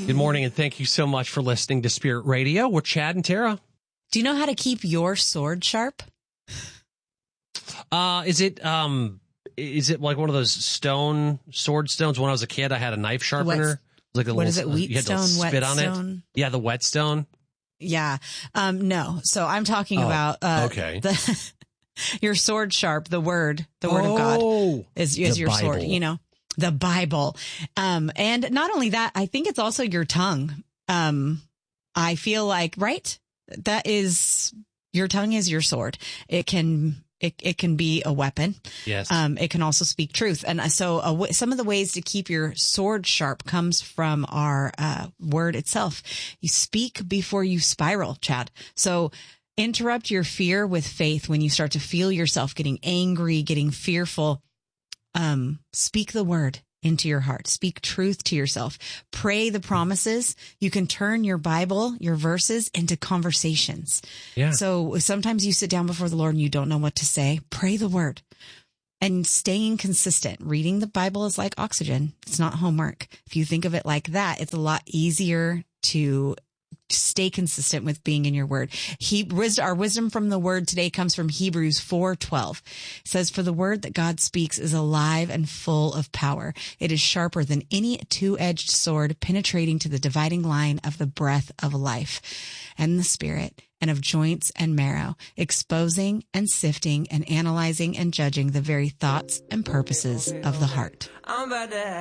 Good morning, and thank you so much for listening to Spirit Radio. We're Chad and Tara. Do you know how to keep your sword sharp? Is it like one of those sword stones? When I was a kid, I had a knife sharpener. What is it? Wheatstone, whetstone? Yeah, the whetstone. Yeah. No. So I'm talking about your sword sharp. The word of God is your Bible. sword. You know, the Bible. And not only that, I think it's also your tongue. I feel like that is your tongue is your sword. It can be a weapon. Yes. It can also speak truth. And so some of the ways to keep your sword sharp comes from our word itself. You speak before you spiral, Chad. So interrupt your fear with faith when you start to feel yourself getting angry, getting fearful. Speak the word into your heart. Speak truth to yourself. Pray the promises. You can turn your Bible, your verses into conversations. Yeah. So sometimes you sit down before the Lord and you don't know what to say. Pray the word and staying consistent. Reading the Bible is like oxygen. It's not homework. If you think of it like that, it's a lot easier to stay consistent with being in your word. Our wisdom from the word today comes from Hebrews 4:12. It says, "For the word that God speaks is alive and full of power. It is sharper than any two-edged sword, penetrating to the dividing line of the breath of life and the spirit, and of joints and marrow, exposing and sifting and analyzing and judging the very thoughts and purposes of the heart."